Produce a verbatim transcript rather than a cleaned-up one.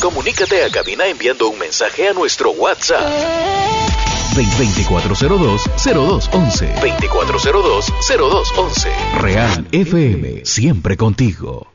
Comunícate a cabina enviando un mensaje a nuestro WhatsApp. veinticuatro cero dos, cero dos once. veinticuatro cero dos, cero dos once. Real F M, siempre contigo.